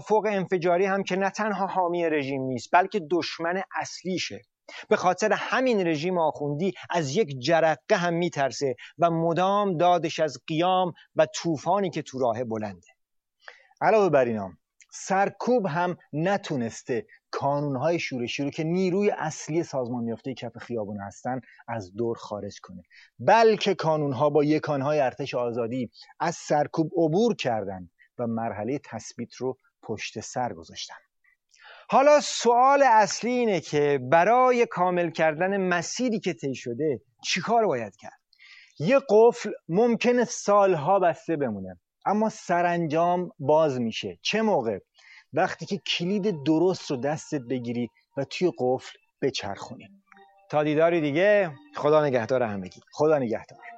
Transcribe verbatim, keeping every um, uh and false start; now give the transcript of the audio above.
فوق انفجاری هم که نه تنها حامی رژیم نیست بلکه دشمن اصلیشه. به خاطر همین رژیم آخوندی از یک جرقه هم میترسه و مدام دادش از قیام و طوفانی که تو راه بلنده. علاوه بر اینا سرکوب هم نتونسته کانونهای شورشی رو که نیروی اصلی سازمان یافته کف خیابون هستن از دور خارج کنه، بلکه کانونها با یکانهای ارتش آزادی از سرکوب عبور کردن و مرحله تثبیت رو پشت سر گذاشتن. حالا سوال اصلی اینه که برای کامل کردن مسیری که طی شده چیکار باید کرد؟ یه قفل ممکنه سالها بسته بمونه اما سرانجام باز میشه. چه موقع؟ وقتی که کلید درست رو دستت بگیری و توی قفل بچرخونی. تا دیداری دیگه، خدا نگهدار همگی. خدا نگهدار.